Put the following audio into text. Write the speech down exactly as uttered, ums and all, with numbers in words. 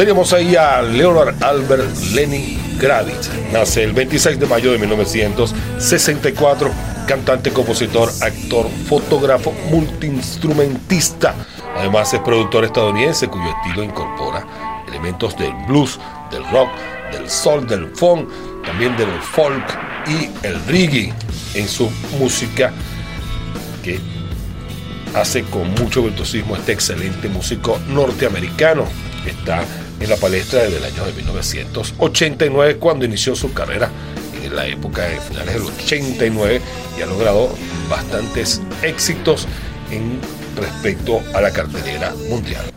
Teníamos ahí a Leonard Albert Lenny Kravitz. Nace el veintiséis de mayo de mil novecientos sesenta y cuatro. Cantante, compositor, actor, fotógrafo, multiinstrumentista. Además es productor estadounidense cuyo estilo incorpora elementos del blues, del rock, del soul, del funk, también del folk y el reggae en su música, que hace con mucho virtuosismo este excelente músico norteamericano. Está en la palestra desde el año de mil novecientos ochenta y nueve, cuando inició su carrera en la época de finales del ochenta y nueve, y ha logrado bastantes éxitos en respecto a la cartelera mundial.